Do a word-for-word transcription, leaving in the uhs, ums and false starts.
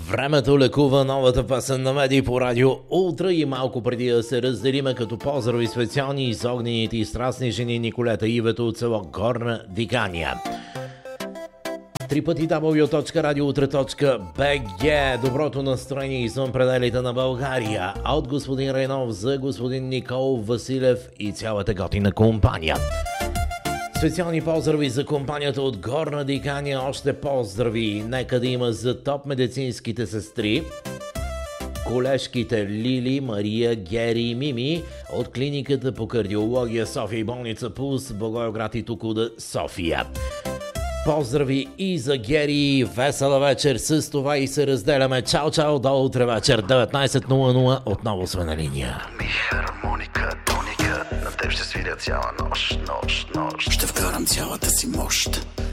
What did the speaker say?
Времето лекува, новата песен на Меди по радио Ултра, и малко преди да се разделиме като поздрави специални из огнените и страстни жени Николета и Ивето от село Горна Диканя. Три пъти дабъл ю точка радио утре точка би джи. Доброто настроение извън пределите на България. А от господин Райнов за господин Никол Василев и цялата готина компания. Специални поздрави за компанията от Горна Диканя. Още поздрави нека да има за топ медицинските сестри, колежките Лили, Мария, Гери и Мими от клиниката по кардиология София и болница Пулс, Благоевград и Токуда, София. Поздрави и за Гери. Весела вечер. С това и се разделяме. Чао, чао, до утре вечер. деветнайсет нула нула отново сме на линия. Ми хармоника, тоника, на теб ще свиря цяла нощ, нощ, нощ. Ще вкарам цялата си мощ.